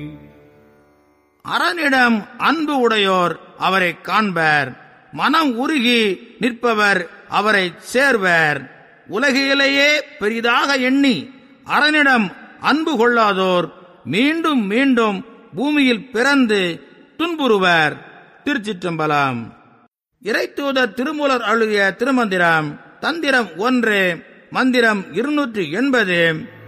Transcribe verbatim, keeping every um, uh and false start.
அரணிடம் அன்பு உடையோர் அவரை காண்பர். மனம் உருகி நிற்பவர் அவரை சேர்வர். உலகிலேயே பெரிதாக எண்ணி அரணிடம் அன்பு கொள்ளாதோர் மீண்டும் மீண்டும் பூமியில் பிறந்து துன்புறுவர். திருச்சிற்றம்பலம். இறைத்தூதர் திருமூலர் அருளிய திருமந்திரம். தந்திரம் ஒன்று, மந்திரம் இருநூற்று எண்பது.